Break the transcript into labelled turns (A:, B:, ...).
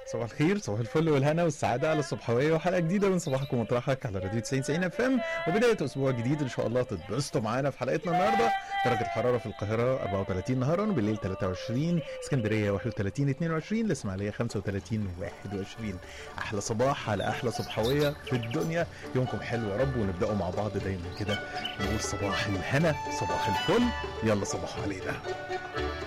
A: صباح الخير، صباح الفل والهنا والسعادة على الصبحوية، وحلقة جديدة من صباحك ومطرحك على راديو 90 اف ام، وبداية أسبوع جديد إن شاء الله تتبسطوا معانا في حلقتنا النهاردة. درجة الحرارة في القاهرة 34 نهارا، وبالليل 23، اسكندرية 31 22، الإسماعيلية 35 21. أحلى صباح على أحلى صبحوية في الدنيا. يومكم حلو يا رب، ونبدأوا مع بعض دايما كده نقول صباح الهنا صباح الفل. يلا صباح علينا.